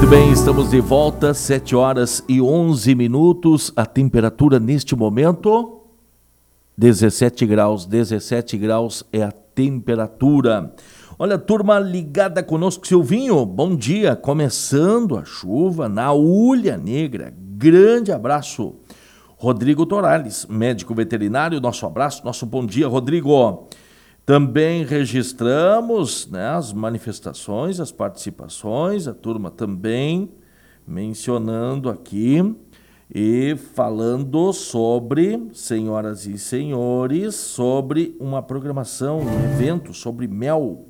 Muito bem, estamos de volta, 7 horas e 11 minutos. A temperatura neste momento, 17 graus. 17 graus é a temperatura. Olha, turma ligada conosco, Silvinho, bom dia. Começando a chuva na Ulha Negra. Grande abraço. Rodrigo Torales, médico veterinário, nosso abraço, nosso bom dia, Rodrigo. Também registramos, né, as manifestações, as participações, a turma também mencionando aqui e falando sobre, senhoras e senhores, sobre uma programação, um evento sobre mel.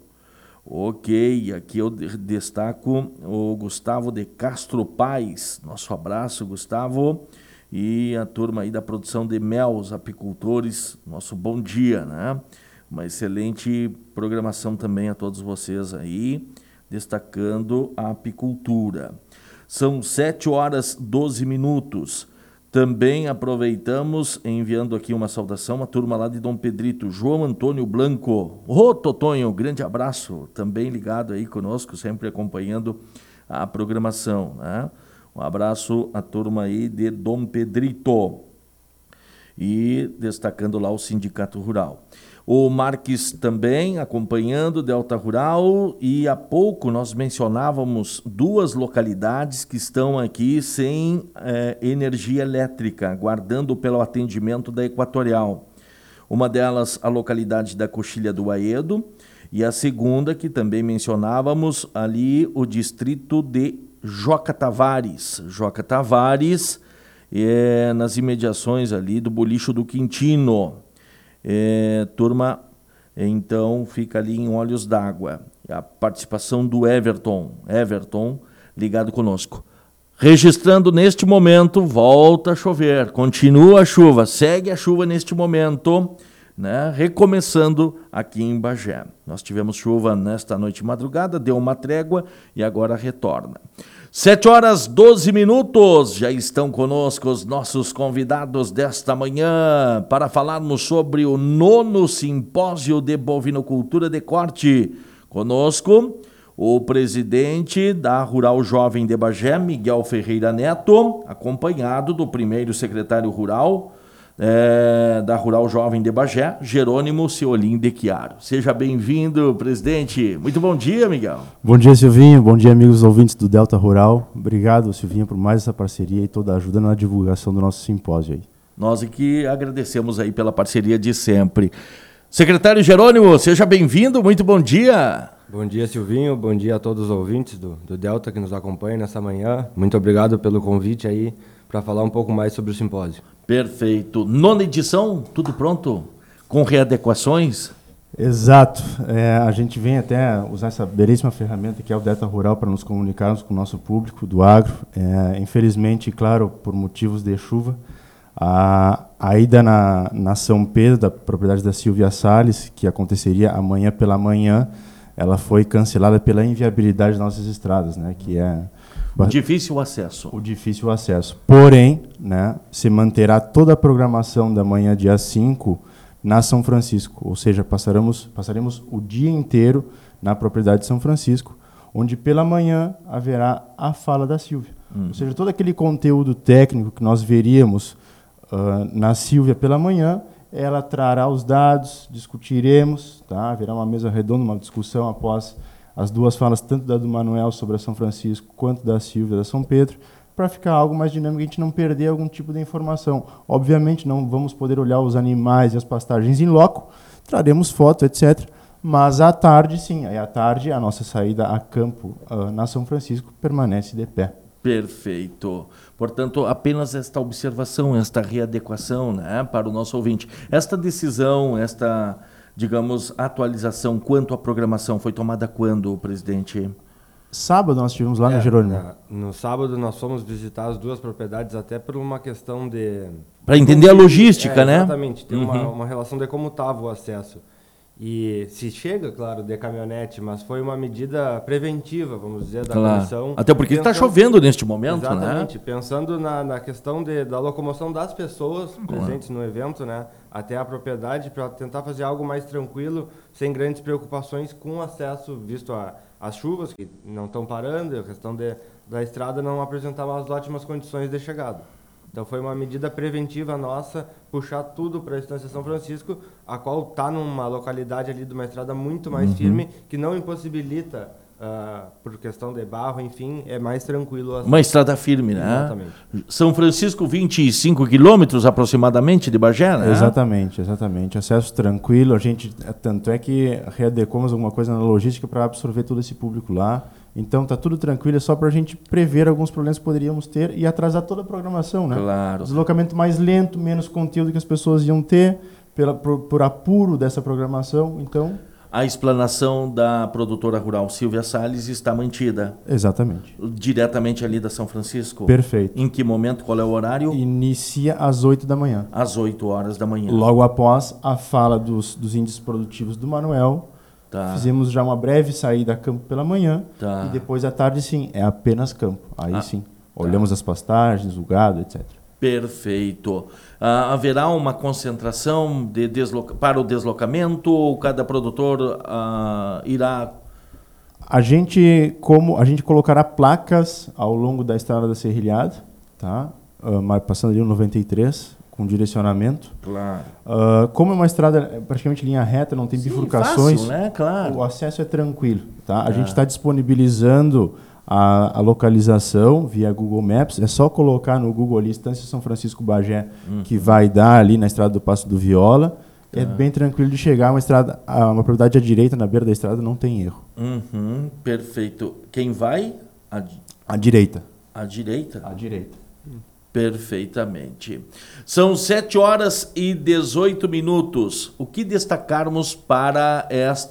Ok, aqui eu destaco o Gustavo de Castro Paes. Nosso abraço, Gustavo, e a turma aí da produção de mel, os apicultores, nosso bom dia, né? Uma excelente programação também a todos vocês aí, destacando a apicultura. São 7 horas 12 minutos. Também aproveitamos, enviando aqui uma saudação, a turma lá de Dom Pedrito, João Antônio Blanco. Ô, Totonho, grande abraço, também ligado aí conosco, sempre acompanhando a programação, né? Um abraço à turma aí de Dom Pedrito. E destacando lá o Sindicato Rural. O Marques também acompanhando Delta Rural, e há pouco nós mencionávamos 2 localidades que estão aqui sem energia elétrica, aguardando pelo atendimento da Equatorial. Uma delas, a localidade da Coxilha do Aedo, e a segunda, que também mencionávamos, ali o distrito de Joca Tavares. Joca Tavares, nas imediações ali do Bolicho do Quintino. Turma, então, fica ali em Olhos d'Água. A participação do Everton ligado conosco. Registrando neste momento, volta a chover, continua a chuva, segue a chuva neste momento, né? Recomeçando aqui em Bagé. Nós tivemos chuva nesta noite e madrugada, deu uma trégua e agora retorna. 7 horas 12 minutos, já estão conosco os nossos convidados desta manhã para falarmos sobre o 9º Simpósio de Bovinocultura de Corte. Conosco, o presidente da Rural Jovem de Bagé, Miguel Ferreira Neto, acompanhado do primeiro secretário rural da Rural Jovem de Bagé, Jerônimo Ciolim de Chiaro. Seja bem-vindo, presidente. Muito bom dia, Miguel. Bom dia, Silvinho. Bom dia, amigos ouvintes do Delta Rural. Obrigado, Silvinho, por mais essa parceria e toda a ajuda na divulgação do nosso simpósio aí. Nós que agradecemos aí pela parceria de sempre. Secretário Jerônimo, seja bem-vindo. Muito bom dia. Bom dia, Silvinho. Bom dia a todos os ouvintes do Delta que nos acompanham nessa manhã. Muito obrigado pelo convite aí para falar um pouco mais sobre o simpósio. Perfeito. 9ª edição, tudo pronto? Com readequações? Exato. A gente vem até usar essa belíssima ferramenta que é o Delta Rural para nos comunicarmos com o nosso público do agro. Infelizmente, claro, por motivos de chuva, a ida na São Pedro, da propriedade da Silvia Salles, que aconteceria amanhã pela manhã, ela foi cancelada pela inviabilidade das nossas estradas, né, que é o difícil acesso. O difícil acesso. Porém, né, se manterá toda a programação da manhã, dia 5, na São Francisco. Ou seja, passaremos o dia inteiro na propriedade de São Francisco, onde pela manhã haverá a fala da Silvia. Ou seja, todo aquele conteúdo técnico que nós veríamos na Silvia pela manhã, ela trará os dados, discutiremos, tá? Haverá uma mesa redonda, uma discussão após as 2 falas, tanto da do Manuel sobre a São Francisco, quanto da Silvia da São Pedro, para ficar algo mais dinâmico, a gente não perder algum tipo de informação. Obviamente, não vamos poder olhar os animais e as pastagens em loco, traremos foto, etc. Mas à tarde, sim, aí à tarde, a nossa saída a campo na São Francisco permanece de pé. Perfeito. Portanto, apenas esta observação, esta readequação, né, para o nosso ouvinte. Esta decisão, esta, digamos, atualização quanto à programação foi tomada quando, presidente? Sábado nós estivemos lá, né, Jerônimo? No sábado nós fomos visitar as 2 propriedades, até por uma questão de... Para entender a logística, né? Exatamente, ter uma relação de como estava o acesso. E se chega, claro, de caminhonete, mas foi uma medida preventiva, vamos dizer, da comissão. Até porque está chovendo neste momento, exatamente, né? Pensando na questão da locomoção das pessoas presentes no evento, né, até a propriedade, para tentar fazer algo mais tranquilo, sem grandes preocupações com acesso, visto as chuvas, que não estão parando, a questão da estrada não apresentava as ótimas condições de chegada. Então foi uma medida preventiva nossa, puxar tudo para a Estância São Francisco, a qual está numa localidade ali de uma estrada muito mais firme, que não impossibilita, por questão de barro, enfim, é mais tranquilo. Uma estrada firme, né? Exatamente. São Francisco, 25 quilômetros aproximadamente de Bagé, né? Exatamente. Acesso tranquilo. A gente, tanto é que readequamos alguma coisa na logística para absorver todo esse público lá. Então tá tudo tranquilo, é só para a gente prever alguns problemas que poderíamos ter e atrasar toda a programação, né? Claro. Deslocamento mais lento, menos conteúdo que as pessoas iam ter por apuro dessa programação, então... A explanação da produtora rural Silvia Salles está mantida. Exatamente. Diretamente ali da São Francisco? Perfeito. Em que momento, qual é o horário? Inicia às 8 da manhã. Às 8 horas da manhã. Logo após a fala dos índices produtivos do Manuel, Tá. fizemos já uma breve saída a campo pela manhã, Tá. e depois à tarde, sim, é apenas campo. Aí sim, olhamos as pastagens, o gado, etc. Perfeito. Haverá uma concentração para o deslocamento ou cada produtor irá... A gente colocará placas ao longo da estrada da Serrilhada, tá? Passando ali no 93, com direcionamento. Claro. Como é uma estrada praticamente linha reta, não tem bifurcações, fácil, né? Claro. o acesso é tranquilo. Tá? A gente está disponibilizando a localização via Google Maps. É só colocar no Google ali, Estância São Francisco Bagé, que vai dar ali na estrada do Passo do Viola. É bem tranquilo de chegar. Uma propriedade à direita, na beira da estrada, não tem erro. Perfeito. Quem vai? À direita. À direita? À direita. Perfeitamente. São 7 horas e 18 minutos. O que destacarmos para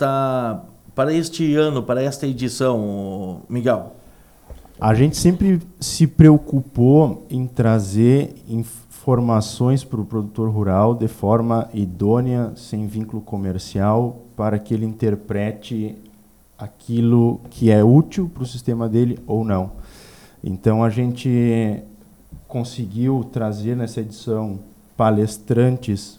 este ano, para esta edição, Miguel? A gente sempre se preocupou em trazer informações para o produtor rural de forma idônea, sem vínculo comercial, para que ele interprete aquilo que é útil para o sistema dele ou não. Então, a gente conseguiu trazer nessa edição palestrantes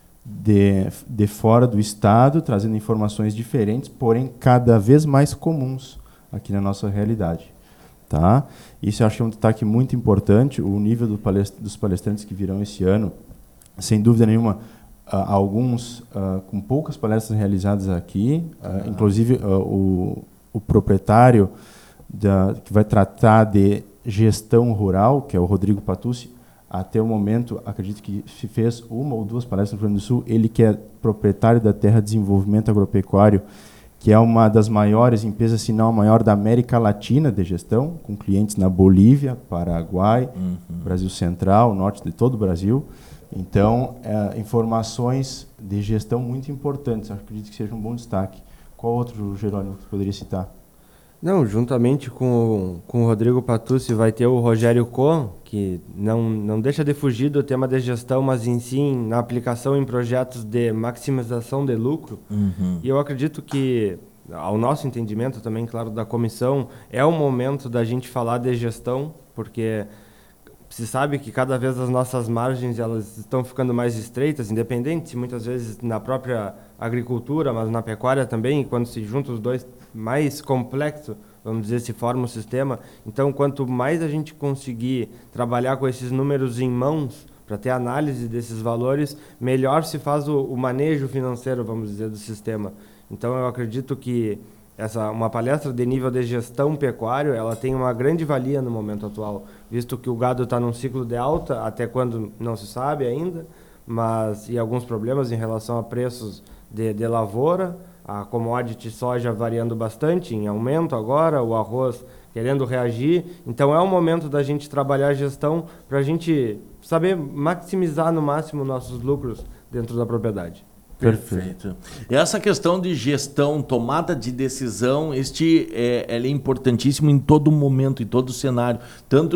de fora do estado, trazendo informações diferentes, porém cada vez mais comuns aqui na nossa realidade. Tá? Isso eu acho que é um destaque muito importante, o nível dos palestrantes que virão esse ano, sem dúvida nenhuma, alguns com poucas palestras realizadas aqui, inclusive o proprietário que vai tratar de gestão rural, que é o Rodrigo Patucci, até o momento, acredito que se fez uma ou duas palestras no Rio Grande do Sul, ele que é proprietário da Terra de Desenvolvimento Agropecuário, que é uma das maiores empresas, se não a maior da América Latina de gestão, com clientes na Bolívia, Paraguai, Brasil Central, norte de todo o Brasil. Então, informações de gestão muito importantes, acredito que seja um bom destaque. Qual outro, Jerônimo, que você poderia citar? Não, juntamente com o Rodrigo Patucci vai ter o Rogério Kohn, que não deixa de fugir do tema de gestão, mas em si na aplicação em projetos de maximização de lucro. E eu acredito que, ao nosso entendimento também, claro, da comissão, é o momento da gente falar de gestão, porque se sabe que cada vez as nossas margens elas estão ficando mais estreitas, independente, muitas vezes na própria agricultura, mas na pecuária também, e quando se juntam os dois, mais complexo, vamos dizer, se forma o sistema. Então, quanto mais a gente conseguir trabalhar com esses números em mãos, para ter análise desses valores, melhor se faz o manejo financeiro, vamos dizer, do sistema. Então, eu acredito que uma palestra de nível de gestão pecuário, ela tem uma grande valia no momento atual, visto que o gado está num ciclo de alta, até quando não se sabe ainda, e alguns problemas em relação a preços de lavoura, a commodity soja variando bastante, em aumento agora, o arroz querendo reagir. Então é o momento da gente trabalhar a gestão para a gente saber maximizar no máximo nossos lucros dentro da propriedade. Perfeito. E essa questão de gestão, tomada de decisão, ela é importantíssimo em todo momento, em todo cenário. Tanto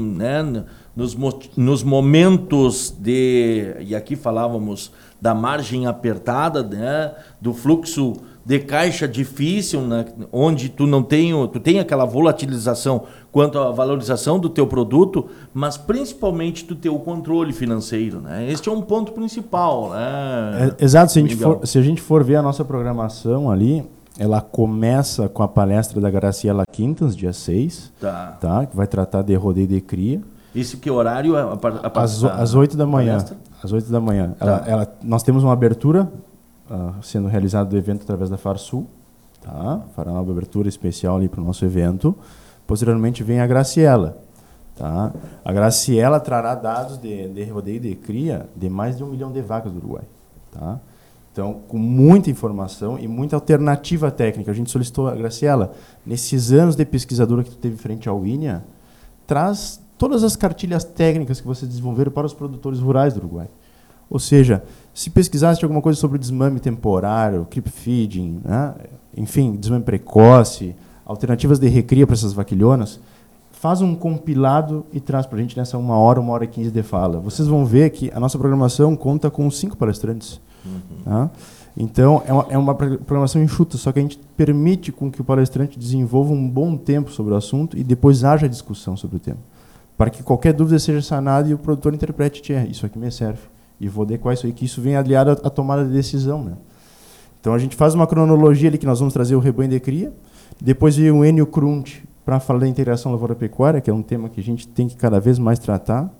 nos momentos e aqui falávamos da margem apertada, né, do fluxo de caixa difícil, né, onde tu tem aquela volatilização quanto à valorização do teu produto, mas principalmente do teu controle financeiro, né? Este é um ponto principal, né? Exato, se a gente for ver a nossa programação ali, ela começa com a palestra da Graciela Quintas, dia 6, tá? Que vai tratar de rodeio de cria. Isso que horário? Às 8 da manhã. Palestra? Às 8 da manhã. Tá. Nós temos uma abertura sendo realizada do evento através da Farsul. Tá? Fará uma abertura especial ali para o nosso evento. Posteriormente vem a Graciela. Tá? A Graciela trará dados de rodeio de cria de mais de 1 milhão de vacas do Uruguai. Tá? Então, com muita informação e muita alternativa técnica. A gente solicitou a Graciela, nesses anos de pesquisadora que tu teve frente ao INEA, traz todas as cartilhas técnicas que vocês desenvolveram para os produtores rurais do Uruguai. Ou seja, se pesquisasse alguma coisa sobre desmame temporário, creep feeding, né? Enfim, desmame precoce, alternativas de recria para essas vaquilhonas, faz um compilado e traz para a gente nessa 1 hora e 15 de fala. Vocês vão ver que a nossa programação conta com 5 palestrantes. Tá? Então, é uma programação enxuta, só que a gente permite com que o palestrante desenvolva um bom tempo sobre o assunto e depois haja discussão sobre o tema, para que qualquer dúvida seja sanada e o produtor interprete, isso aqui me serve, e vou adequar isso aí, que isso vem aliado à tomada de decisão. Né? Então, a gente faz uma cronologia ali que nós vamos trazer o rebanho de cria, depois vem o Enio Krundt para falar da integração lavoura-pecuária, que é um tema que a gente tem que cada vez mais tratar.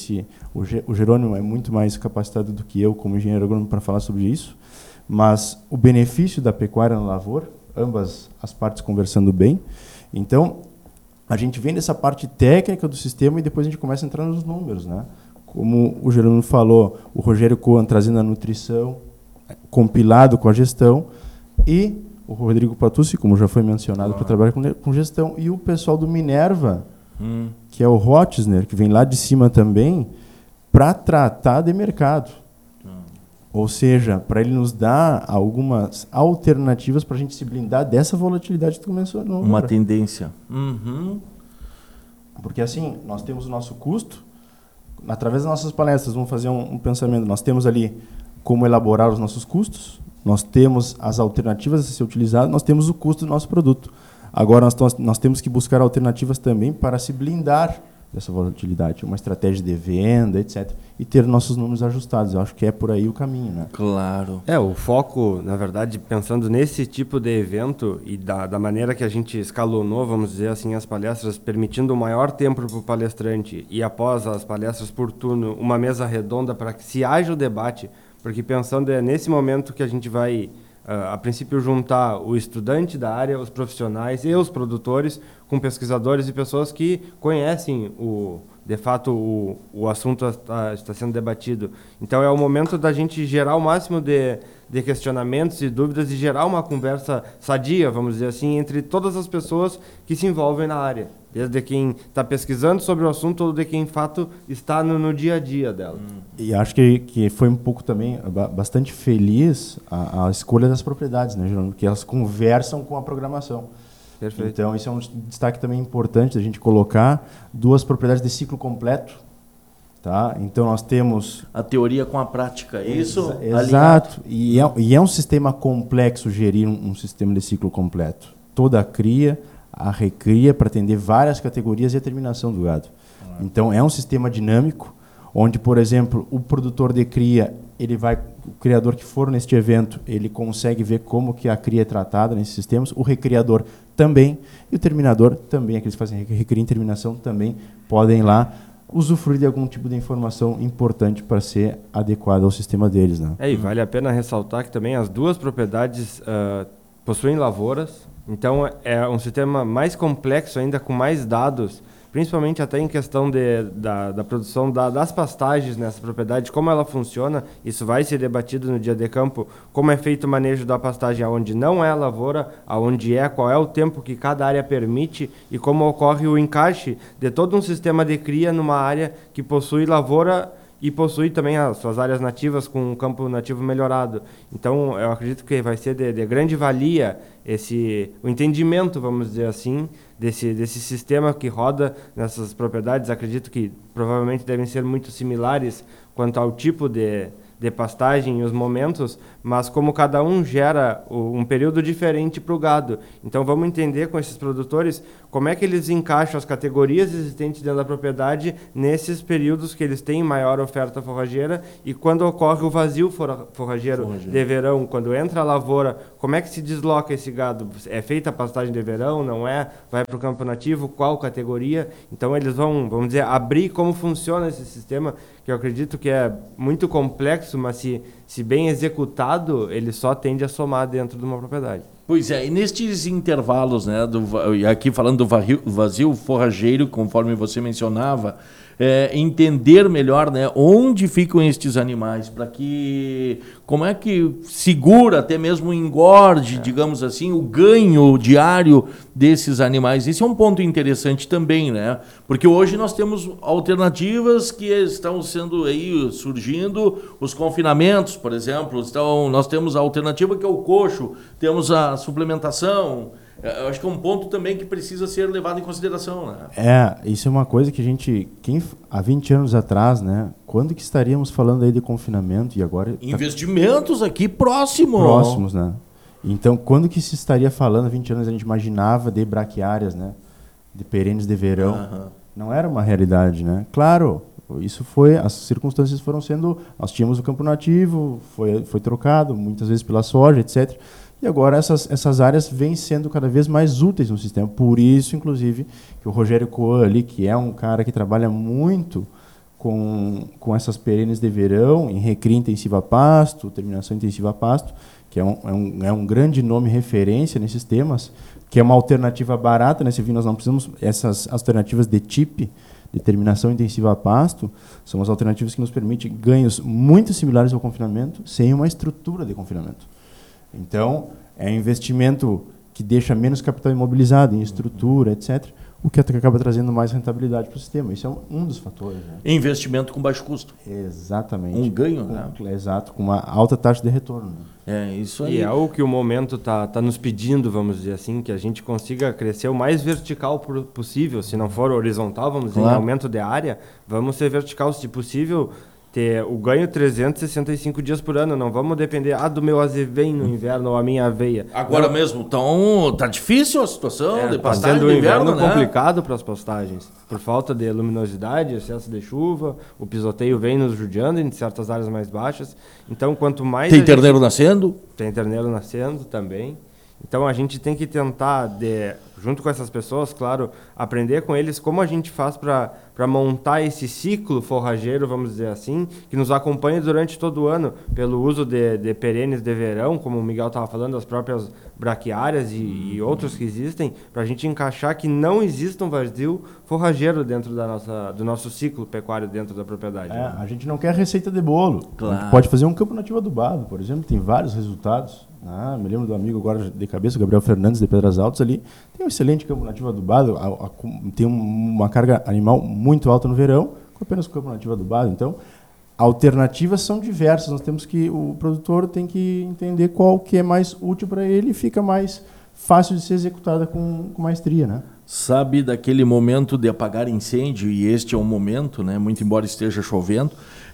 O Jerônimo é muito mais capacitado do que eu, como engenheiro agrônomo, para falar sobre isso, mas o benefício da pecuária na lavoura, ambas as partes conversando bem. Então, a gente vem dessa parte técnica do sistema e depois a gente começa a entrar nos números. Né? Como o Jerônimo falou, o Rogério Cohen trazendo a nutrição, compilado com a gestão, e o Rodrigo Patucci, como já foi mencionado, para trabalhar com gestão, e o pessoal do Minerva, que é o Rotzner, que vem lá de cima também, para tratar de mercado. Ou seja, para ele nos dar algumas alternativas para a gente se blindar dessa volatilidade que tu mencionou. Uma tendência. Porque assim, nós temos o nosso custo, através das nossas palestras, vamos fazer um pensamento, nós temos ali como elaborar os nossos custos, nós temos as alternativas a ser utilizadas, nós temos o custo do nosso produto. Agora, nós temos que buscar alternativas também para se blindar dessa volatilidade, uma estratégia de venda, etc. E ter nossos números ajustados. Eu acho que é por aí o caminho. Né? Claro. O foco, na verdade, pensando nesse tipo de evento e da maneira que a gente escalonou, vamos dizer assim, as palestras, permitindo um maior tempo para o palestrante e após as palestras por turno, uma mesa redonda para que se haja o debate. Porque pensando nesse momento que a gente vai, a princípio, juntar o estudante da área, os profissionais e os produtores com pesquisadores e pessoas que conhecem, de fato, o assunto está sendo debatido. Então, é o momento da gente gerar o máximo de questionamentos e dúvidas e gerar uma conversa sadia, vamos dizer assim, entre todas as pessoas que se envolvem na área. Desde quem está pesquisando sobre o assunto ou de quem, de fato, está no dia a dia dela. E acho que foi um pouco também bastante feliz a escolha das propriedades, né, Jerônimo? Que elas conversam com a programação. Perfeito. Então, isso é um destaque também importante da gente colocar 2 propriedades de ciclo completo. Tá? Então, nós temos... A teoria com a prática, isso? Exato. E é um sistema complexo gerir um sistema de ciclo completo. Toda a cria, a recria, para atender várias categorias e a terminação do gado. Então, é um sistema dinâmico, onde, por exemplo, o produtor de cria, o criador que for neste evento, ele consegue ver como que a cria é tratada nesses sistemas, o recriador também, e o terminador também, aqueles que fazem recria e terminação também podem lá usufruir de algum tipo de informação importante para ser adequada ao sistema deles. Né? E vale a pena ressaltar que também as 2 propriedades possuem lavouras, então é um sistema mais complexo ainda, com mais dados, principalmente até em questão da produção das pastagens nessa propriedade, como ela funciona. Isso vai ser debatido no dia de campo, como é feito o manejo da pastagem aonde não é lavoura, aonde qual é o tempo que cada área permite e como ocorre o encaixe de todo um sistema de cria numa área que possui lavoura e possui também as suas áreas nativas com um campo nativo melhorado. Então, eu acredito que vai ser de grande valia o entendimento, vamos dizer assim, desse sistema que roda nessas propriedades. Acredito que provavelmente devem ser muito similares quanto ao tipo de pastagem e os momentos, mas como cada um gera um período diferente para o gado. Então, vamos entender com esses produtores como é que eles encaixam as categorias existentes dentro da propriedade nesses períodos que eles têm maior oferta forrageira e quando ocorre o vazio forrageiro de verão, quando entra a lavoura, como é que se desloca esse gado? É feita a pastagem de verão, não é? Vai para o campo nativo, qual categoria? Então eles vão, vamos dizer, abrir como funciona esse sistema, que eu acredito que é muito complexo, mas se bem executado, ele só tende a somar dentro de uma propriedade. Pois é, e nestes intervalos, né, aqui falando do vazio forrageiro, conforme você mencionava, entender melhor, né, onde ficam estes animais, para que, como é que segura até mesmo o engorde, digamos assim, o ganho diário desses animais. Esse é um ponto interessante também, né, porque hoje nós temos alternativas que estão sendo aí surgindo, os confinamentos, por exemplo, nós temos a alternativa que é o coxo, temos a suplementação. Eu acho que é um ponto também que precisa ser levado em consideração, né? Isso é uma coisa que há 20 anos atrás, né? Quando que estaríamos falando aí de confinamento e agora... Investimentos aqui próximos, né? Então, quando que se estaria falando, há 20 anos a gente imaginava de braquiárias, né? De perenes de verão. Uhum. Não era uma realidade, né? Claro, as circunstâncias foram sendo... Nós tínhamos o campo nativo, foi trocado, muitas vezes pela soja, etc., e agora essas áreas vêm sendo cada vez mais úteis no sistema. Por isso, inclusive, que o Rogério Coan ali, que é um cara que trabalha muito com essas perenes de verão, em recria intensiva a pasto, terminação intensiva a pasto, que é um grande nome referência nesses temas, que é uma alternativa barata, né? Se vir, nós não precisamos... Essas alternativas de TIP, de terminação intensiva a pasto, são as alternativas que nos permitem ganhos muito similares ao confinamento, sem uma estrutura de confinamento. Então, é um investimento que deixa menos capital imobilizado em estrutura, etc., o que acaba trazendo mais rentabilidade para o sistema. Isso é um dos fatores. Né? Investimento com baixo custo. Exatamente. Um ganho, né? Exato, com uma alta taxa de retorno. Né? Isso aí. E é o que o momento tá nos pedindo, vamos dizer assim, que a gente consiga crescer o mais vertical possível. Se não for horizontal, vamos dizer, em aumento de área, vamos ser vertical, se possível, ter o ganho 365 dias por ano. Não vamos depender do meu azevém no inverno ou a minha aveia. Agora mesmo, então, tá difícil a situação de tá pastagem sendo no um inverno né? complicado para as pastagens. Por falta de luminosidade, excesso de chuva, o pisoteio vem nos judiando em certas áreas mais baixas. Então, quanto mais... Tem terneiro nascendo? Tem terneiro nascendo também. Então, a gente tem que tentar, junto com essas pessoas, claro, aprender com eles como a gente faz para montar esse ciclo forrageiro, vamos dizer assim, que nos acompanha durante todo o ano, pelo uso de perenes de verão, como o Miguel estava falando, as próprias braquiárias e outros que existem, para a gente encaixar que não exista um vazio forrageiro dentro do nosso ciclo pecuário dentro da propriedade. A gente não quer receita de bolo. Claro. A gente pode fazer um campo nativo adubado, por exemplo, tem vários resultados. Me lembro do amigo agora de cabeça, o Gabriel Fernandes, de Pedras Altas, ali. Tem um excelente campo nativo adubado, tem uma carga animal muito alta no verão, com apenas o campo nativo adubado. Então, alternativas são diversas. O produtor tem que entender qual que é mais útil para ele e fica mais fácil de ser executada com maestria, né? Sabe daquele momento de apagar incêndio, e este é um momento, né, muito embora esteja chovendo,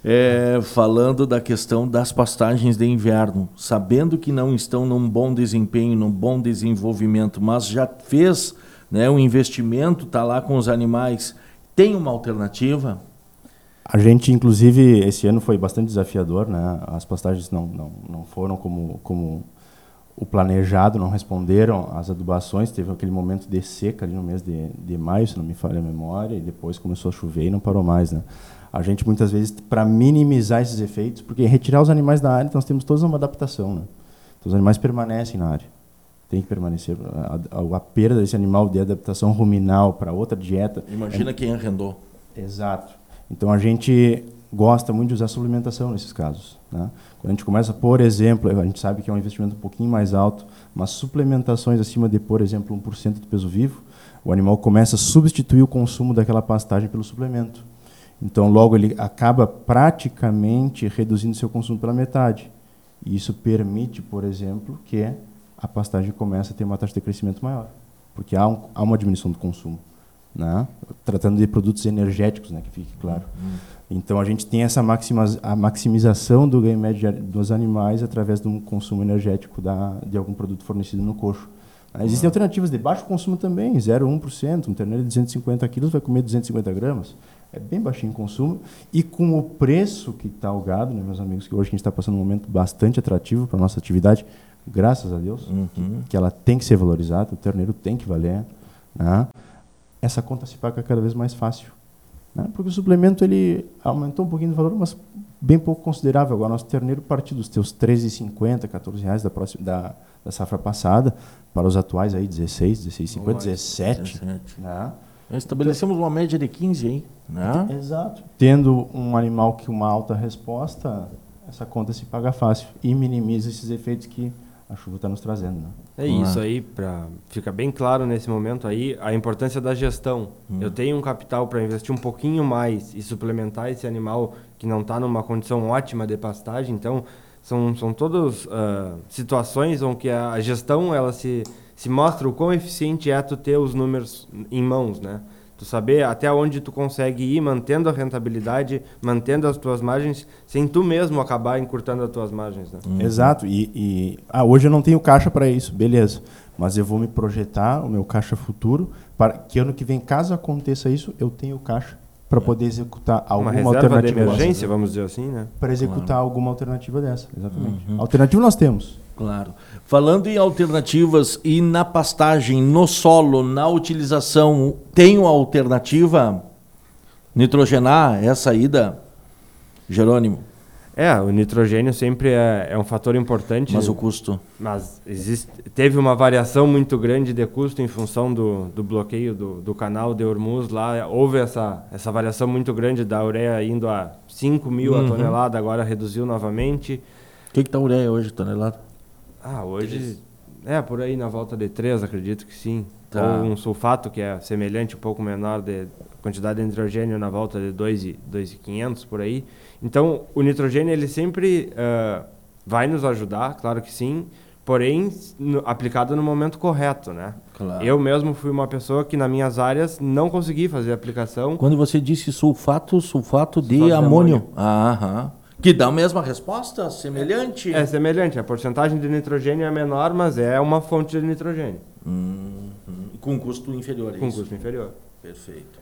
falando da questão das pastagens de inverno, sabendo que não estão num bom desempenho, num bom desenvolvimento, mas já fez, né, um investimento, está lá com os animais, tem uma alternativa? A gente, inclusive, esse ano foi bastante desafiador, né? As pastagens não foram como o planejado, não responderam às adubações. Teve aquele momento de seca ali no mês de maio, se não me falha a memória, e depois começou a chover e não parou mais, né? A gente, muitas vezes, para minimizar esses efeitos, porque retirar os animais da área, nós temos toda uma adaptação, né? Então, os animais permanecem na área. Tem que permanecer. A perda desse animal de adaptação ruminal para outra dieta... Imagina quem arrendou. Exato. Então, a gente gosta muito de usar suplementação nesses casos, né? Quando a gente começa, por exemplo, a gente sabe que é um investimento um pouquinho mais alto, mas suplementações acima de, por exemplo, 1% do peso vivo, o animal começa a substituir o consumo daquela pastagem pelo suplemento. Então, logo, ele acaba praticamente reduzindo seu consumo pela metade. E isso permite, por exemplo, que a pastagem comece a ter uma taxa de crescimento maior, porque há uma diminuição do consumo, né? Tratando de produtos energéticos, né, que fique claro. Então, a gente tem essa maximização do ganho médio dos animais através de um consumo energético de algum produto fornecido no coxo. Existem alternativas de baixo consumo também, 0,1%. Um terneiro de 250 quilos vai comer 250 gramas. É bem baixinho o consumo. E com o preço que está o gado, né, meus amigos, que hoje a gente está passando um momento bastante atrativo para a nossa atividade, graças a Deus, que ela tem que ser valorizada, o terneiro tem que valer, né? Essa conta se paga cada vez mais fácil, né? Porque o suplemento ele aumentou um pouquinho de valor, mas bem pouco considerável. Agora, nosso terneiro partiu dos teus R$13,50, R$14 da safra passada, para os atuais aí 16, 16,50, 17. Né? Estabelecemos uma média de 15 aí. Né? Exato. Tendo um animal que uma alta resposta, essa conta se paga fácil e minimiza esses efeitos que a chuva está nos trazendo. Né? É isso aí, fica bem claro nesse momento aí a importância da gestão. Eu tenho um capital para investir um pouquinho mais e suplementar esse animal que não está numa condição ótima de pastagem, então são todas situações onde a gestão ela se mostra o quão eficiente é tu ter os números em mãos, né? Tu saber até onde tu consegue ir mantendo a rentabilidade, mantendo as tuas margens, sem tu mesmo acabar encurtando as tuas margens, né? Exato. Hoje eu não tenho caixa para isso, beleza. Mas eu vou me projetar o meu caixa futuro para que ano que vem, caso aconteça isso, eu tenho caixa para poder executar alguma alternativa de emergência, dessa. Vamos dizer assim, né? Para executar alguma alternativa dessa, exatamente. Alternativa nós temos. Claro. Falando em alternativas e na pastagem, no solo, na utilização, tem uma alternativa? Nitrogenar é a saída, Jerônimo? O nitrogênio sempre é um fator importante. Mas o custo? Mas teve uma variação muito grande de custo em função do bloqueio do canal de Hormuz. Lá houve essa variação muito grande da ureia indo a 5 mil a tonelada, agora reduziu novamente. O que está a ureia hoje, tonelada? Hoje por aí na volta de 3, acredito que sim. Tá. Ou um sulfato que é semelhante, um pouco menor de quantidade de nitrogênio na volta de 2,500 por aí. Então, o nitrogênio ele sempre vai nos ajudar, claro que sim, porém aplicado no momento correto, né? Claro. Eu mesmo fui uma pessoa que nas minhas áreas não consegui fazer a aplicação. Quando você disse sulfato de amônio. Que dá a mesma resposta? Semelhante? É semelhante. A porcentagem de nitrogênio é menor, mas é uma fonte de nitrogênio. Com custo inferior. Com custo inferior. Perfeito.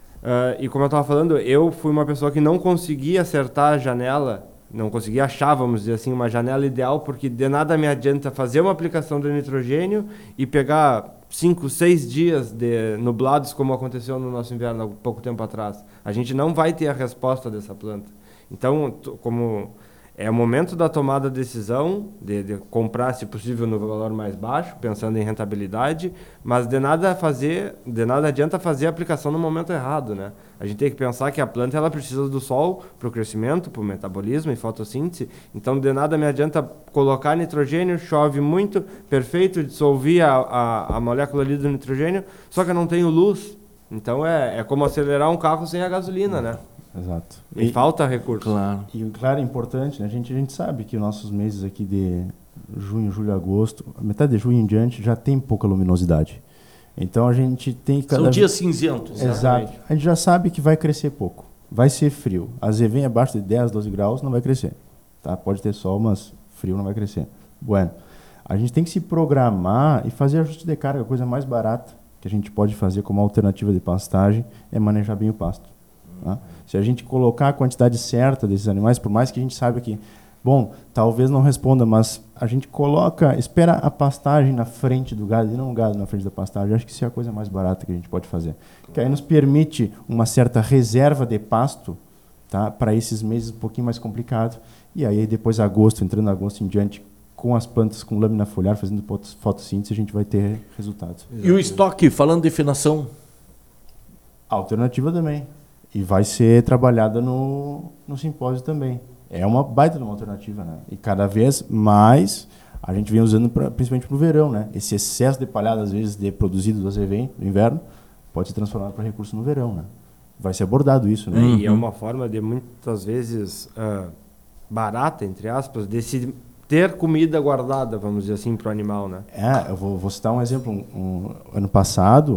E como eu estava falando, eu fui uma pessoa que não conseguia acertar a janela, não conseguia achar, vamos dizer assim, uma janela ideal, porque de nada me adianta fazer uma aplicação de nitrogênio e pegar 5, 6 dias nublados, como aconteceu no nosso inverno há pouco tempo atrás. A gente não vai ter a resposta dessa planta. Então, como é o momento da tomada de decisão, de comprar, se possível, no valor mais baixo, pensando em rentabilidade, mas de nada adianta fazer a aplicação no momento errado, né? A gente tem que pensar que a planta ela precisa do sol para o crescimento, para o metabolismo e fotossíntese, então de nada me adianta colocar nitrogênio, chove muito, perfeito, dissolvi a molécula ali do nitrogênio, só que eu não tenho luz. Então é como acelerar um carro sem a gasolina, né? Exato. E falta recurso. Claro. E claro, é importante, né? A gente sabe que nossos meses aqui de junho, julho, agosto, a metade de junho em diante já tem pouca luminosidade. Então a gente tem São dias cinzentos. Exato. A gente já sabe que vai crescer pouco. Vai ser frio. Às vezes vem abaixo de 10, 12 graus, não vai crescer. Tá? Pode ter sol, mas frio não vai crescer. Bueno, a gente tem que se programar e fazer ajuste de carga. A coisa mais barata que a gente pode fazer como alternativa de pastagem é manejar bem o pasto. Tá? Se a gente colocar a quantidade certa desses animais, por mais que a gente saiba que, bom, talvez não responda, mas a gente espera a pastagem na frente do gado e não o gado na frente da pastagem. Acho que isso é a coisa mais barata que a gente pode fazer. Que aí nos permite uma certa reserva de pasto, tá, para esses meses um pouquinho mais complicados. E aí depois entrando agosto em diante, com as plantas com lâmina foliar, fazendo fotossíntese, a gente vai ter resultados. E o estoque, falando de finação? Alternativa também. E vai ser trabalhada no simpósio também. É uma baita de uma alternativa, né? E cada vez mais a gente vem usando principalmente para o verão, né? Esse excesso de palhada, às vezes, de produzido do azevém no inverno, pode ser transformado para recurso no verão, né? Vai ser abordado isso, né? E é uma forma de, muitas vezes, barata, entre aspas, de se ter comida guardada, vamos dizer assim, para o animal, né? Eu vou citar um exemplo. Ano passado,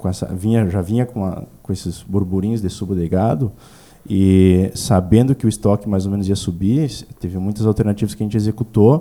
já vinha com esses burburinhos de subo de gado, e sabendo que o estoque mais ou menos ia subir, teve muitas alternativas que a gente executou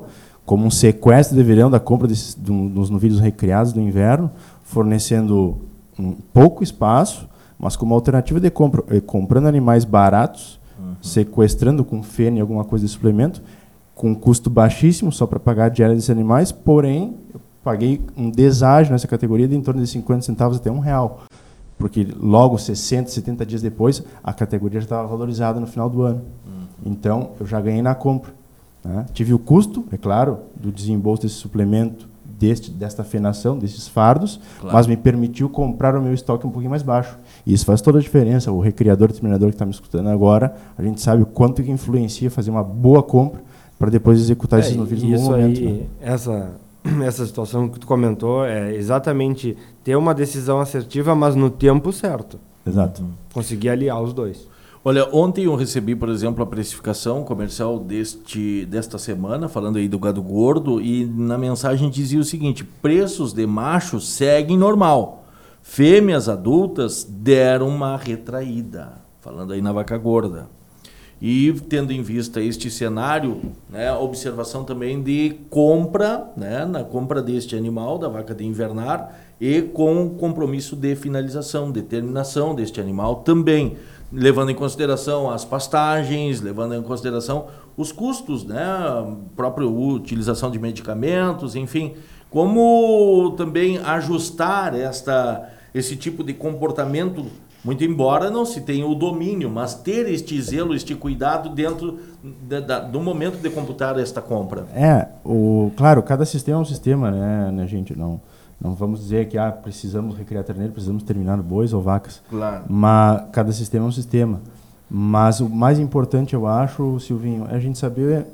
como um sequestro de verão da compra dos novilhos recriados do inverno, fornecendo um pouco espaço, mas como alternativa de compra, comprando animais baratos, sequestrando com fêmea alguma coisa de suplemento, com um custo baixíssimo, só para pagar a diária desses animais, porém, eu paguei um deságio nessa categoria de em torno de 50 centavos até R$1, porque logo 60, 70 dias depois, a categoria já estava valorizada no final do ano. Então, eu já ganhei na compra. Né? Tive o custo, é claro, do desembolso desse suplemento, desta fenação, desses fardos, claro, mas me permitiu comprar o meu estoque um pouquinho mais baixo. E isso faz toda a diferença. O recriador e terminador que está me escutando agora, a gente sabe o quanto que influencia fazer uma boa compra para depois executar esses novilhos no bom momento. Aí, né? Essa situação que tu comentou é exatamente ter uma decisão assertiva, mas no tempo certo. Exato. Conseguir aliar os dois. Olha, ontem eu recebi, por exemplo, a precificação comercial desta semana, falando aí do gado gordo, e na mensagem dizia o seguinte: preços de machos seguem normal. Fêmeas adultas deram uma retraída, falando aí na vaca gorda. E tendo em vista este cenário, né, observação também de compra, né, na compra deste animal, da vaca de invernar, e com compromisso de finalização, de terminação deste animal também, levando em consideração as pastagens, levando em consideração os custos, né, a própria utilização de medicamentos, enfim, como também ajustar esse tipo de comportamento, muito embora não se tenha o domínio, mas ter este zelo, este cuidado dentro do momento de computar esta compra. Claro, cada sistema é um sistema, né, gente? Não vamos dizer que precisamos recriar terneiro, precisamos terminar bois ou vacas. Claro. Mas cada sistema é um sistema. Mas o mais importante, eu acho, Silvinho, é a gente saber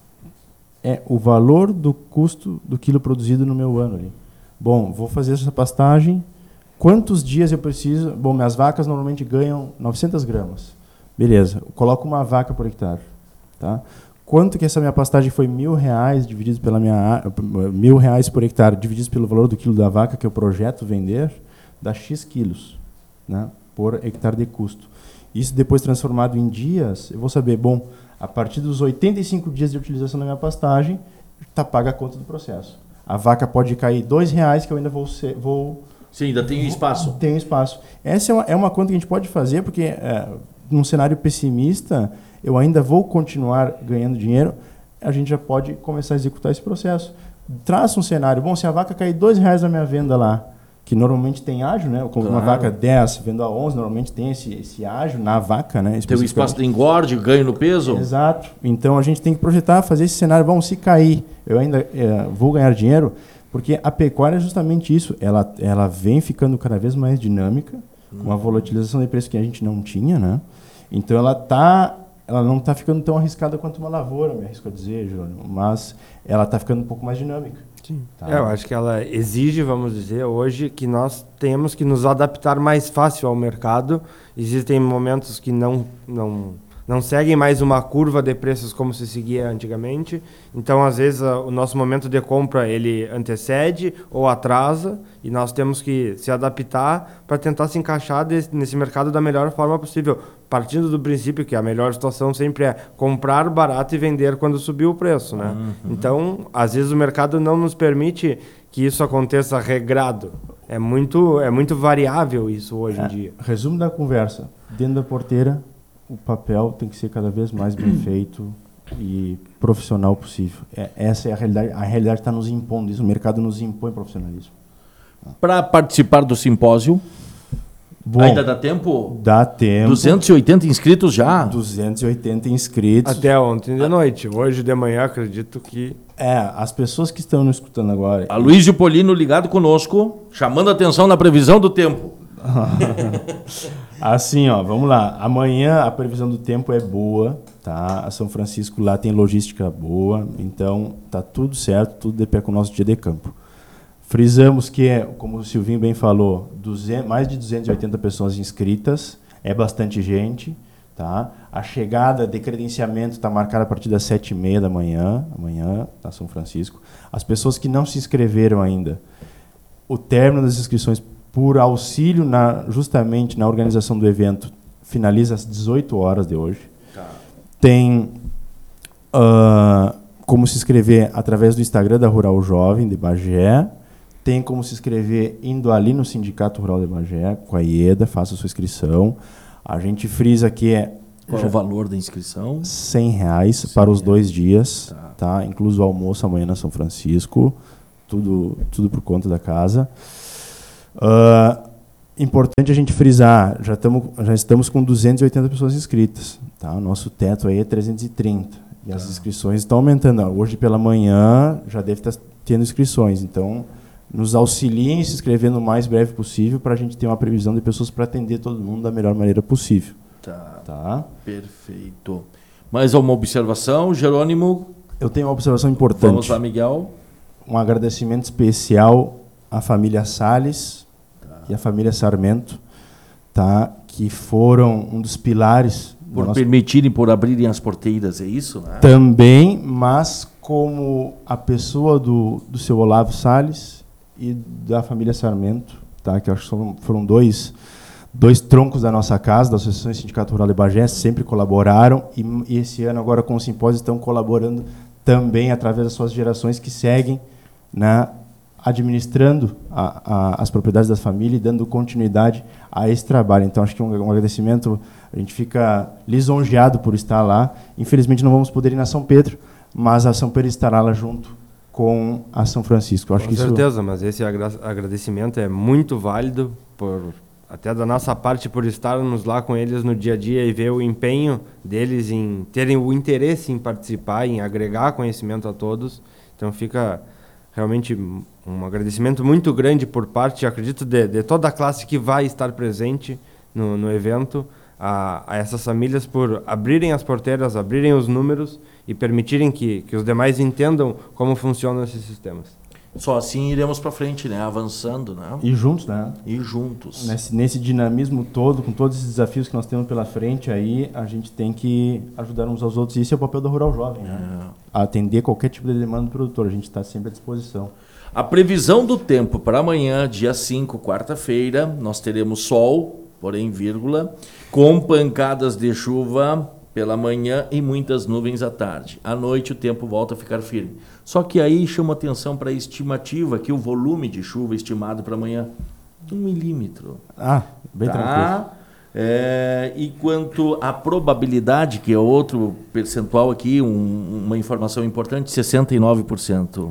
o valor do custo do quilo produzido no meu ano ali. Bom, vou fazer essa pastagem. Quantos dias eu preciso? Bom, minhas vacas normalmente ganham 900 gramas. Beleza, eu coloco uma vaca por hectare. Tá? Quanto que essa minha pastagem foi R$1.000 dividido pela R$1.000 por hectare, dividido pelo valor do quilo da vaca que eu projeto vender, dá X quilos, né, por hectare de custo. Isso depois transformado em dias, eu vou saber, bom, a partir dos 85 dias de utilização da minha pastagem, está paga a conta do processo. A vaca pode cair R$2 que eu ainda vou Sim, ainda tem espaço. Tem espaço. Essa é uma conta que a gente pode fazer, porque num cenário pessimista, eu ainda vou continuar ganhando dinheiro, a gente já pode começar a executar esse processo. Traça um cenário, bom, se a vaca cair R$2 na minha venda lá, que normalmente tem ágio, né? Como uma vaca 10, vendo a 11, normalmente tem esse ágio na vaca, né? Tem o espaço de engorde, ganho no peso. Exato. Então a gente tem que projetar, fazer esse cenário, bom, se cair, eu ainda vou ganhar dinheiro, porque a pecuária é justamente isso, ela vem ficando cada vez mais dinâmica, com uma volatilização de preço que a gente não tinha, né? Então ela não está ficando tão arriscada quanto uma lavoura, me arrisco a dizer, Júnior, mas ela está ficando um pouco mais dinâmica. Sim. Tá? Eu acho que ela exige, vamos dizer, hoje que nós temos que nos adaptar mais fácil ao mercado. Existem momentos que não seguem mais uma curva de preços como se seguia antigamente. Então, às vezes, o nosso momento de compra ele antecede ou atrasa e nós temos que se adaptar para tentar se encaixar nesse mercado da melhor forma possível, partindo do princípio que a melhor situação sempre é comprar barato e vender quando subir o preço, né? Uhum. Então, às vezes o mercado não nos permite que isso aconteça regrado. É muito variável isso hoje em dia. Resumo da conversa. Dentro da porteira, o papel tem que ser cada vez mais bem feito e profissional possível. Essa é a realidade. A realidade está nos impondo isso. O mercado nos impõe profissionalismo. Para participar do simpósio, bom, ainda dá tempo? Dá tempo. 280 inscritos já? 280 inscritos. Até ontem de noite. Hoje de manhã, acredito que... as pessoas que estão nos escutando agora... A Luísio Polino ligado conosco, chamando a atenção na previsão do tempo. Assim, vamos lá. Amanhã a previsão do tempo é boa, tá? A São Francisco lá tem logística boa, então tá tudo certo, tudo de pé com o nosso dia de campo. Frisamos que, como o Silvinho bem falou, mais de 280 pessoas inscritas, é bastante gente, tá? A chegada de credenciamento está marcada a partir das 7h30 da manhã, amanhã, na São Francisco. As pessoas que não se inscreveram ainda, o término das inscrições por auxílio justamente na organização do evento finaliza às 18 horas de hoje. Tá. Tem como se inscrever através do Instagram da Rural Jovem de Bagé. Tem como se inscrever indo ali no Sindicato Rural de Bagé, com a IEDA, faça sua inscrição. A gente frisa que Qual é o valor da inscrição? R$100 para os 2 dias, tá? Incluso o almoço amanhã na São Francisco, tudo por conta da casa. Importante a gente frisar, já estamos com 280 pessoas inscritas, tá? O nosso teto aí é 330 e as inscrições estão aumentando. Hoje pela manhã já deve estar tendo inscrições, então nos auxiliem se inscrevendo o mais breve possível para a gente ter uma previsão de pessoas para atender todo mundo da melhor maneira possível. Tá. Perfeito. Mais uma observação, Jerônimo? Eu tenho uma observação importante. Vamos lá, Miguel. Um agradecimento especial à família Salles e à família Sarmento, tá? Que foram um dos pilares... Por abrirem as porteiras, é isso? Né? Também, mas como a pessoa do seu Olavo Salles e da família Sarmento, tá? Que eu acho que foram dois troncos da nossa casa, da Associação Sindicato Rural de Bagé, sempre colaboraram e esse ano agora com o simpósio estão colaborando também através das suas gerações que seguem, né, administrando as propriedades da família e dando continuidade a esse trabalho. Então acho que um agradecimento, a gente fica lisonjeado por estar lá. Infelizmente não vamos poder ir na São Pedro, mas a São Pedro estará lá junto com a São Francisco. Com certeza, mas esse agradecimento é muito válido, até da nossa parte, por estarmos lá com eles no dia a dia e ver o empenho deles em terem o interesse em participar, em agregar conhecimento a todos. Então fica realmente um agradecimento muito grande por parte, acredito, de toda a classe que vai estar presente no evento, a essas famílias por abrirem as porteiras, abrirem os números e permitirem que os demais entendam como funcionam esses sistemas. Só assim iremos para frente, né? Avançando, né? E juntos, né? E juntos. Nesse dinamismo todo, com todos esses desafios que nós temos pela frente, aí a gente tem que ajudar uns aos outros. E esse é o papel da Rural Jovem, né? Atender qualquer tipo de demanda do produtor. A gente está sempre à disposição. A previsão do tempo para amanhã, dia 5, quarta-feira, nós teremos sol, porém vírgula, com pancadas de chuva pela manhã e muitas nuvens à tarde. À noite o tempo volta a ficar firme. Só que aí chama atenção para a estimativa, que o volume de chuva estimado para amanhã, 1 milímetro. Bem tranquilo. E quanto à probabilidade, que é outro percentual aqui, uma informação importante, 69%.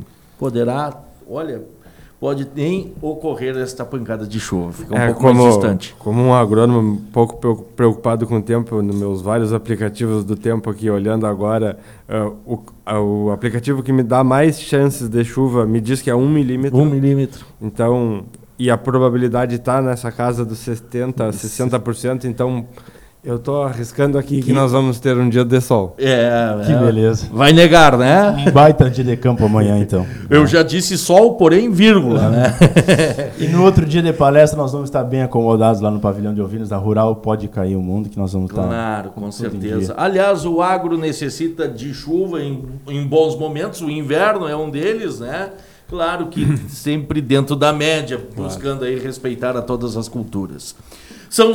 Pode nem ocorrer esta pancada de chuva, fica um pouco mais distante. Como um agrônomo um pouco preocupado com o tempo, nos meus vários aplicativos do tempo aqui, olhando agora, o aplicativo que me dá mais chances de chuva me diz que é 1 milímetro. 1 milímetro. Então, e a probabilidade está nessa casa dos 70%, 60%, então... Eu estou arriscando aqui que nós vamos ter um dia de sol. Que beleza. Vai negar, né? Um baita dia de campo amanhã, então. Eu já disse sol, porém vírgula, né? E no outro dia de palestra nós vamos estar bem acomodados lá no pavilhão de ovinos da Rural. Pode cair o mundo que nós vamos estar... Claro, com certeza. Aliás, o agro necessita de chuva em bons momentos. O inverno é um deles, né? Claro que sempre dentro da média, buscando aí respeitar a todas as culturas. São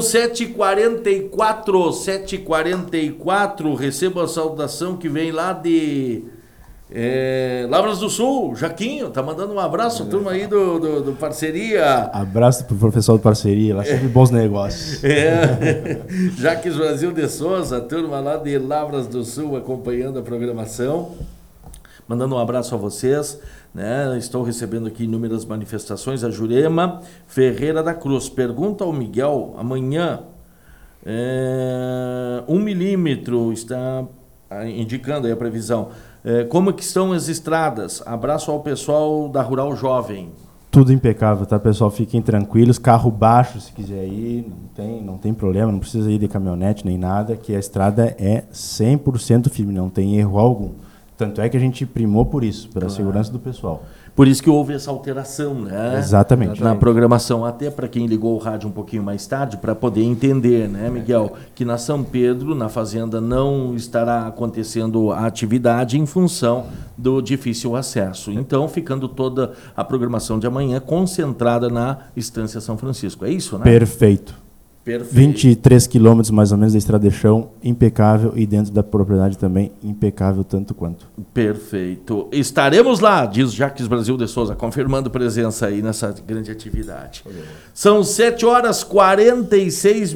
7h44, recebo a saudação que vem lá de Lavras do Sul, Jaquinho, tá mandando um abraço, turma aí do Parceria. Abraço pro professor do Parceria, lá sempre bons negócios. Jaques Brasil de Souza, turma lá de Lavras do Sul acompanhando a programação. Mandando um abraço a vocês, né? Estou recebendo aqui inúmeras manifestações. A Jurema Ferreira da Cruz pergunta ao Miguel, amanhã 1 milímetro, está indicando aí a previsão. Como que estão as estradas? Abraço ao pessoal da Rural Jovem. Tudo impecável, tá, pessoal? Fiquem tranquilos, carro baixo se quiser ir, não tem problema, não precisa ir de caminhonete nem nada, que a estrada é 100% firme, não tem erro algum. Tanto é que a gente primou por isso, pela segurança do pessoal. Por isso que houve essa alteração, né? Exatamente. Na programação, até para quem ligou o rádio um pouquinho mais tarde, para poder entender, né, Miguel, que na São Pedro, na fazenda, não estará acontecendo a atividade em função do difícil acesso. Então, ficando toda a programação de amanhã concentrada na Estância São Francisco. É isso, né? Perfeito. Perfeito. 23 quilômetros mais ou menos da estrada de chão, impecável, e dentro da propriedade também, impecável tanto quanto. Perfeito. Estaremos lá, diz Jacques Brasil de Souza, confirmando presença aí nessa grande atividade. São 7h46,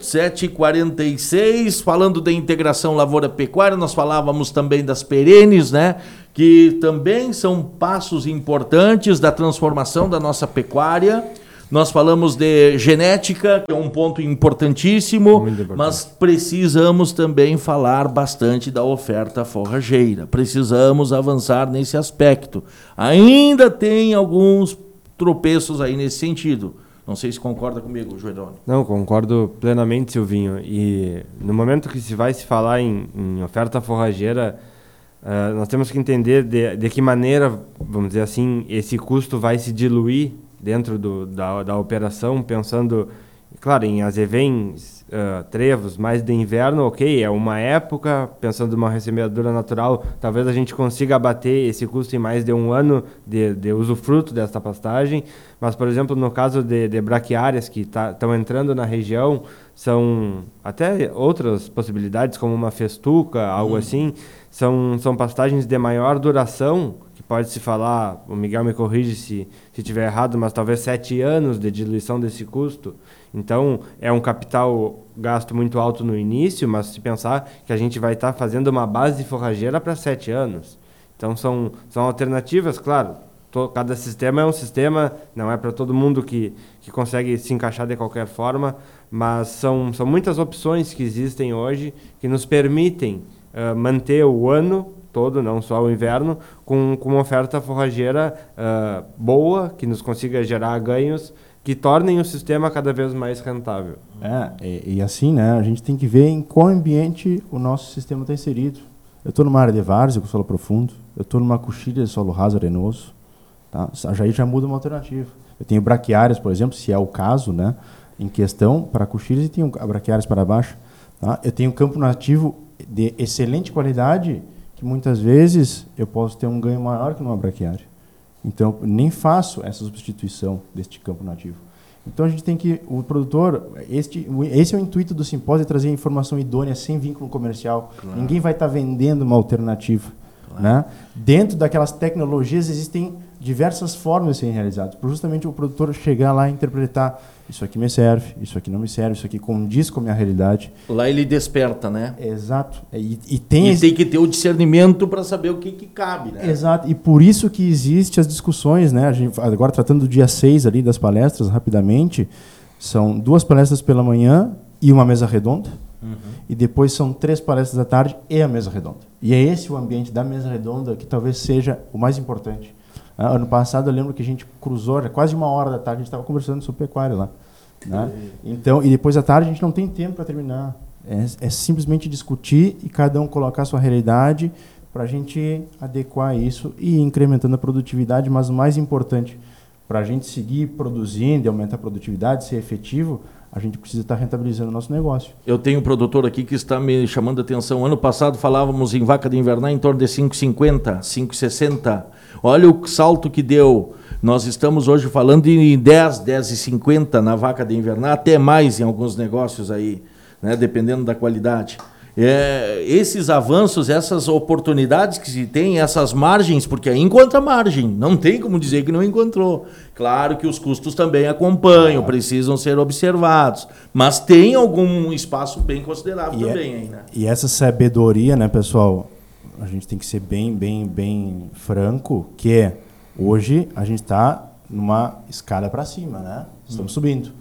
7h46, falando da integração lavoura-pecuária, nós falávamos também das perenes, né? Que também são passos importantes da transformação da nossa pecuária. Nós falamos de genética, que é um ponto importantíssimo, mas precisamos também falar bastante da oferta forrageira. Precisamos avançar nesse aspecto. Ainda tem alguns tropeços aí nesse sentido. Não sei se concorda comigo, Joelone. Não, concordo plenamente, Silvinho. E no momento que se vai se falar em oferta forrageira, nós temos que entender de que maneira, vamos dizer assim, esse custo vai se diluir dentro da operação, pensando, claro, em azevém, trevos, mais de inverno, ok, é uma época, pensando numa ressemeadura natural, talvez a gente consiga abater esse custo em mais de um ano de usufruto desta pastagem, mas, por exemplo, no caso de braquiárias que estão entrando na região, são até outras possibilidades, como uma festuca, algo assim, são pastagens de maior duração, que pode-se falar, o Miguel me corrige se estiver errado, mas talvez 7 anos de diluição desse custo. Então, é um capital gasto muito alto no início, mas se pensar que a gente vai estar fazendo uma base forrageira para 7 anos. Então, são alternativas, claro. Cada sistema é um sistema, não é para todo mundo que consegue se encaixar de qualquer forma, mas são muitas opções que existem hoje que nos permitem manter o ano todo, não só o inverno, com uma oferta forrageira boa, que nos consiga gerar ganhos, que tornem o sistema cada vez mais rentável. E assim, né, a gente tem que ver em qual ambiente o nosso sistema está inserido. Eu estou numa área de várzea com solo profundo, eu estou numa coxilha de solo raso arenoso, tá? Aí já muda uma alternativa. Eu tenho braquiárias, por exemplo, se é o caso, né, em questão, para coxilhas, e tenho braquiárias para baixo. Tá? Eu tenho campo nativo de excelente qualidade, que muitas vezes eu posso ter um ganho maior que numa braquiária. Então, eu nem faço essa substituição deste campo nativo. Então, a gente tem que, o produtor, esse é o intuito do simpósio, é trazer informação idônea, sem vínculo comercial. Claro. Ninguém vai estar vendendo uma alternativa. Claro. Né? Dentro daquelas tecnologias existem diversas formas de serem realizadas, para justamente o produtor chegar lá e interpretar: isso aqui me serve, isso aqui não me serve, isso aqui condiz com a minha realidade. Lá ele desperta, né? Exato. E tem que ter o discernimento para saber o que cabe, né? Exato. E por isso que existem as discussões, né? A gente, agora, tratando do dia 6 ali das palestras, rapidamente, são 2 palestras pela manhã e uma mesa redonda. E depois são 3 palestras da tarde e a mesa redonda. E é esse o ambiente da mesa redonda que talvez seja o mais importante. Ano passado eu lembro que a gente cruzou, quase 1h da tarde, a gente estava conversando sobre pecuária lá. Né? Então, e depois da tarde a gente não tem tempo para terminar. É simplesmente discutir e cada um colocar a sua realidade para a gente adequar isso e ir incrementando a produtividade, mas o mais importante, para a gente seguir produzindo e aumentar a produtividade, ser efetivo, a gente precisa estar rentabilizando o nosso negócio. Eu tenho um produtor aqui que está me chamando a atenção. Ano passado falávamos em vaca de invernar em torno de 5,50, 5,60. Olha o salto que deu. Nós estamos hoje falando em 10,50 na vaca de invernar, até mais em alguns negócios aí, né, dependendo da qualidade. Esses avanços, essas oportunidades que se tem, essas margens, porque aí encontra margem, não tem como dizer que não encontrou. Claro que os custos também acompanham, precisam ser observados, mas tem algum espaço bem considerável também aí, né? E essa sabedoria, né, pessoal, a gente tem que ser bem franco, que hoje a gente está numa escada para cima, né? Estamos subindo.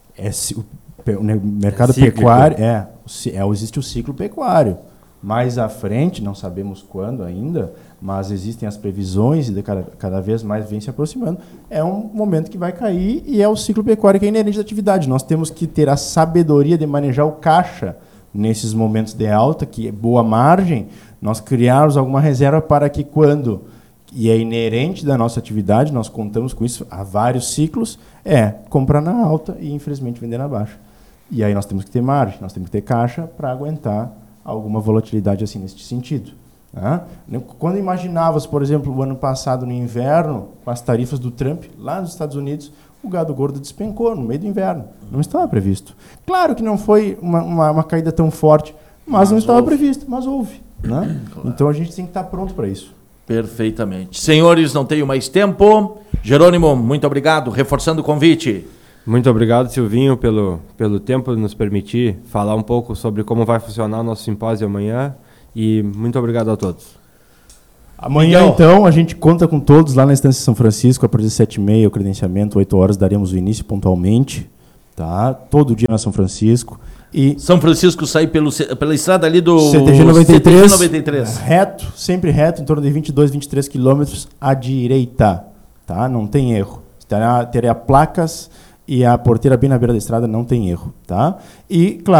O mercado pecuário existe o ciclo pecuário. Mais à frente, não sabemos quando ainda, mas existem as previsões e cada vez mais vem se aproximando. É um momento que vai cair e é o ciclo pecuário que é inerente da atividade. Nós temos que ter a sabedoria de manejar o caixa nesses momentos de alta, que é boa margem, nós criarmos alguma reserva para que quando, e é inerente da nossa atividade, nós contamos com isso há vários ciclos, comprar na alta e infelizmente vender na baixa. E aí nós temos que ter margem, nós temos que ter caixa para aguentar alguma volatilidade assim nesse sentido. Né? Quando imaginávamos, por exemplo, o ano passado no inverno, com as tarifas do Trump, lá nos Estados Unidos, o gado gordo despencou no meio do inverno. Não estava previsto. Claro que não foi uma caída tão forte, mas não estava previsto, mas houve. Né? Claro. Então a gente tem que estar pronto para isso. Perfeitamente. Senhores, não tenho mais tempo. Jerônimo, muito obrigado. Reforçando o convite. Muito obrigado, Silvinho, pelo tempo de nos permitir falar um pouco sobre como vai funcionar o nosso simpósio amanhã. E muito obrigado a todos. Amanhã, então, a gente conta com todos lá na Estância São Francisco, a partir das 7h30, o credenciamento, 8 horas, daremos o início pontualmente. Tá? Todo dia na São Francisco. E São Francisco sai pela estrada ali do CTG 93, CTG 93. Reto, sempre reto, em torno de 22, 23 quilômetros à direita. Tá? Não tem erro. Terá placas e a porteira bem na beira da estrada, não tem erro. Tá? E, claro,